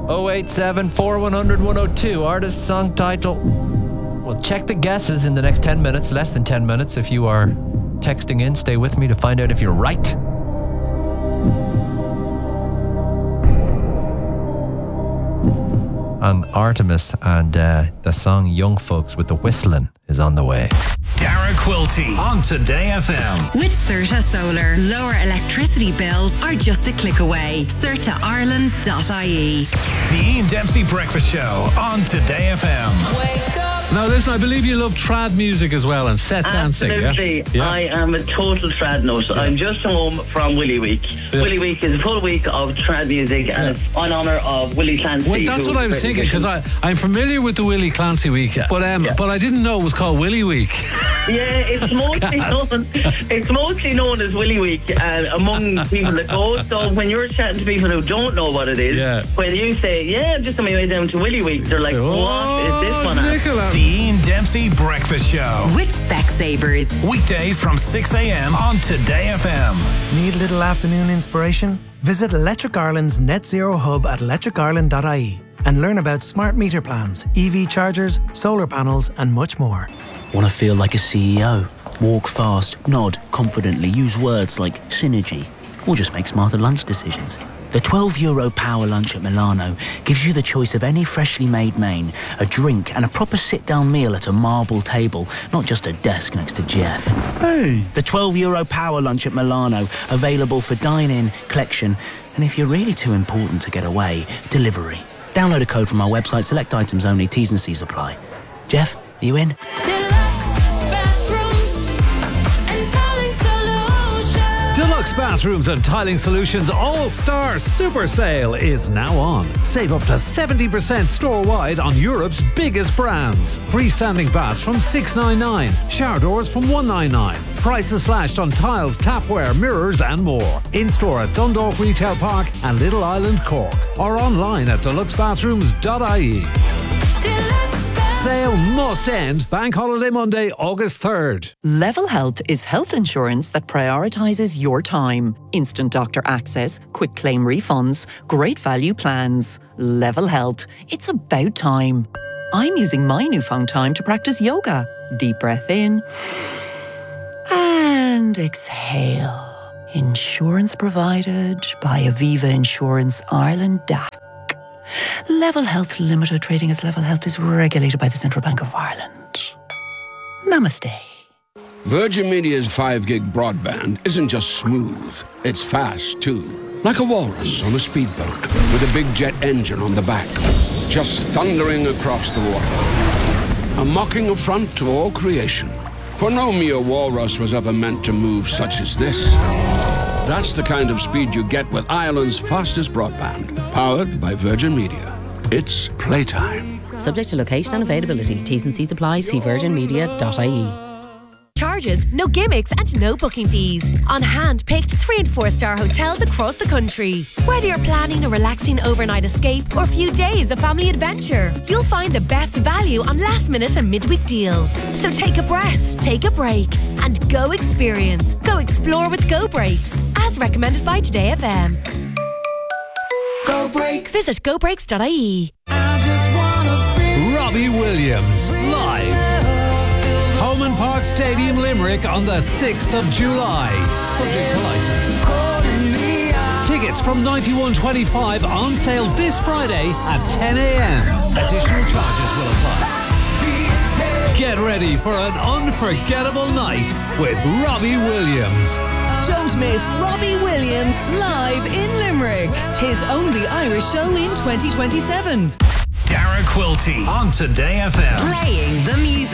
087 4100 102. Artist, song title. We'll check the guesses in the next 10 minutes, less than 10 minutes. If you are texting in, stay with me to find out if you're right. And Artemis and the song Young Folks with the Whistling is on the way. Dara Quilty on Today FM. With Certa Solar, lower electricity bills are just a click away. CertaIreland.ie. The Ian Dempsey Breakfast Show on Today FM. Wake up. Now listen, I believe you love trad music as well and set dancing. Absolutely. Yeah? I am a total trad nut. Yeah. I'm just home from Willy Week. Yeah. Willy Week is a full week of trad music and it's in honour of Willie Clancy. Well, that's what I was thinking, because I'm familiar with the Willie Clancy Week, but I didn't know it was called Willy Week. Yeah, it's mostly known as Willy Week among people that go. So when you're chatting to people who don't know what it is, when you say, I'm just on my way down to Willy Week, they're like, what is this one? The Ian Dempsey Breakfast Show. With Specsavers. Weekdays from 6 a.m. on Today FM. Need a little afternoon inspiration? Visit Electric Ireland's Net Zero Hub at electricireland.ie and learn about smart meter plans, EV chargers, solar panels and much more. Want to feel like a CEO? Walk fast, nod confidently, use words like synergy, or just make smarter lunch decisions. The €12 power lunch at Milano gives you the choice of any freshly made main, a drink and a proper sit-down meal at a marble table, not just a desk next to Jeff. Hey! The €12 power lunch at Milano, available for dine-in, collection, and if you're really too important to get away, delivery. Download a code from our website, select items only, T's and C's apply. Jeff, are you in? Deluxe Bathrooms and Tiling Solutions All-Star Super Sale is now on. Save up to 70% store-wide on Europe's biggest brands. Freestanding baths from $699, shower doors from $199. Prices slashed on tiles, tapware, mirrors and more. In-store at Dundalk Retail Park and Little Island, Cork. Or online at deluxebathrooms.ie. Sale must end Bank Holiday Monday, August 3rd. Level Health is health insurance that prioritises your time. Instant doctor access, quick claim refunds, great value plans. Level Health. It's about time. I'm using my newfound time to practice yoga. Deep breath in and exhale. Insurance provided by Aviva Insurance Ireland DAC. Level Health Limited, trading as Level Health, is regulated by the Central Bank of Ireland. Namaste. Virgin Media's 5-gig broadband isn't just smooth, it's fast too. Like a walrus on a speedboat with a big jet engine on the back, just thundering across the water. A mocking affront to all creation. For no mere walrus was ever meant to move such as this. That's the kind of speed you get with Ireland's fastest broadband, powered by Virgin Media. It's playtime. Subject to location and availability. T's and C's apply. See virginmedia.ie. Charges, no gimmicks and no booking fees. On hand-picked 3- and 4-star hotels across the country. Whether you're planning a relaxing overnight escape or a few days of family adventure, you'll find the best value on last-minute and midweek deals. So take a breath, take a break, and go experience. Go explore with Go Breaks, as recommended by Today FM. Go Breaks. Visit gobreaks.ie. Robbie Williams, live. Holman Park Stadium, Limerick on the 6th of July. Subject to licence. Tickets from $91.25 on sale this Friday at 10 a.m. Additional charges will apply. Get ready for an unforgettable night with Robbie Williams. Don't miss Robbie Williams live in Limerick. His only Irish show in 2027. Dara Quilty on Today FM. Playing the music.